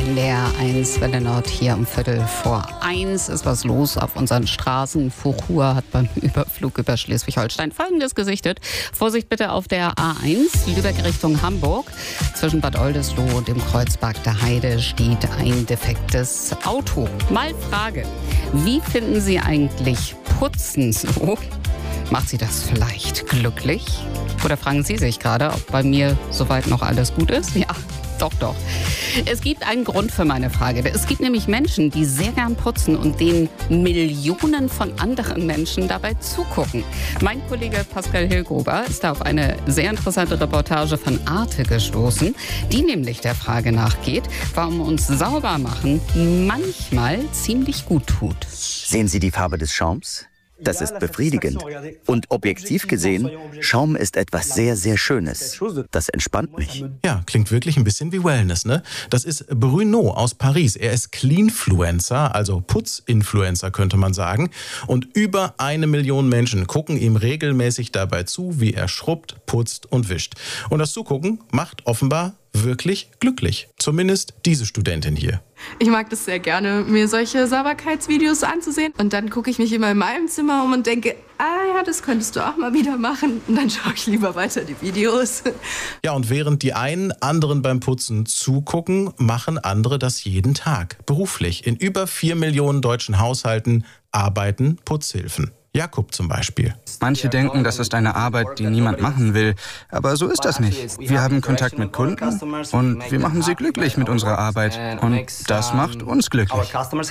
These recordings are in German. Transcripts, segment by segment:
NDR 1 Welle Nord hier um 1:15 ist was los auf unseren Straßen. Fuchur hat beim Überflug über Schleswig-Holstein Folgendes gesichtet. Vorsicht bitte auf der A1, Lübeck Richtung Hamburg. Zwischen Bad Oldesloe und dem Kreuzberg der Heide steht ein defektes Auto. Mal Frage, wie finden Sie eigentlich Putzen so? Macht Sie das vielleicht glücklich? Oder fragen Sie sich gerade, ob bei mir soweit noch alles gut ist? Ja, doch. Es gibt einen Grund für meine Frage. Es gibt nämlich Menschen, die sehr gern putzen und denen Millionen von anderen Menschen dabei zugucken. Mein Kollege Pascal Hillgruber ist da auf eine sehr interessante Reportage von Arte gestoßen, die nämlich der Frage nachgeht, warum uns Saubermachen manchmal ziemlich gut tut. Sehen Sie die Farbe des Schaums? Das ist befriedigend. Und objektiv gesehen, Schaum ist etwas sehr, sehr Schönes. Das entspannt mich. Ja, klingt wirklich ein bisschen wie Wellness, ne? Das ist Bruno aus Paris. Er ist Cleanfluencer, also Putzinfluencer könnte man sagen. Und über 1 Million Menschen gucken ihm regelmäßig dabei zu, wie er schrubbt, putzt und wischt. Und das Zugucken macht offenbar wirklich glücklich. Zumindest diese Studentin hier. Ich mag das sehr gerne, mir solche Sauberkeitsvideos anzusehen. Und dann gucke ich mich immer in meinem Zimmer um und denke, ja, das könntest du auch mal wieder machen. Und dann schaue ich lieber weiter die Videos. Ja, und während die einen anderen beim Putzen zugucken, machen andere das jeden Tag. Beruflich. In über 4 Millionen deutschen Haushalten arbeiten Putzhilfen. Jakob zum Beispiel. Manche denken, das ist eine Arbeit, die niemand machen will. Aber so ist das nicht. Wir haben Kontakt mit Kunden und wir machen sie glücklich mit unserer Arbeit. Und das macht uns glücklich.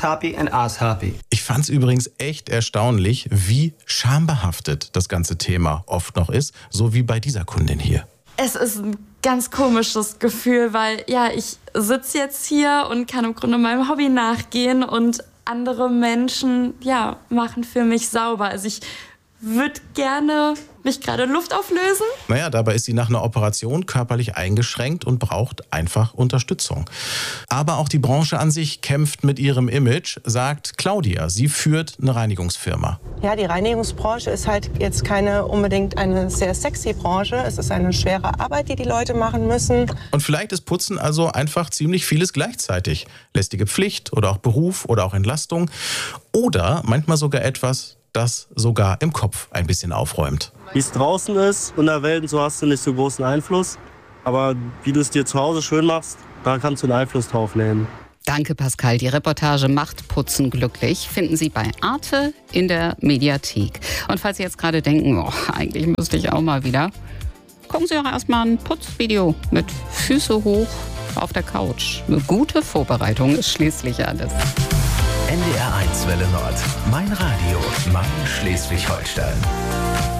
Ich fand es übrigens echt erstaunlich, wie schambehaftet das ganze Thema oft noch ist. So wie bei dieser Kundin hier. Es ist ein ganz komisches Gefühl, weil ich sitze jetzt hier und kann im Grunde meinem Hobby nachgehen und andere Menschen, machen für mich sauber. Also ich würde gerne mich gerade Luft auflösen. Naja, dabei ist sie nach einer Operation körperlich eingeschränkt und braucht einfach Unterstützung. Aber auch die Branche an sich kämpft mit ihrem Image, sagt Claudia. Sie führt eine Reinigungsfirma. Ja, die Reinigungsbranche ist halt jetzt keine unbedingt eine sehr sexy Branche. Es ist eine schwere Arbeit, die Leute machen müssen. Und vielleicht ist Putzen also einfach ziemlich vieles gleichzeitig. Lästige Pflicht oder auch Beruf oder auch Entlastung. Oder manchmal sogar etwas, das sogar im Kopf ein bisschen aufräumt. Wie es draußen ist, in der Welt, so hast du nicht so großen Einfluss. Aber wie du es dir zu Hause schön machst, da kannst du einen Einfluss drauf nehmen. Danke, Pascal. Die Reportage macht Putzen glücklich finden Sie bei Arte in der Mediathek. Und falls Sie jetzt gerade denken, eigentlich müsste ich auch mal wieder, gucken Sie auch erstmal ein Putzvideo mit Füße hoch auf der Couch. Eine gute Vorbereitung ist schließlich alles. NDR 1 Welle Nord. Mein Radio. Mein Schleswig-Holstein.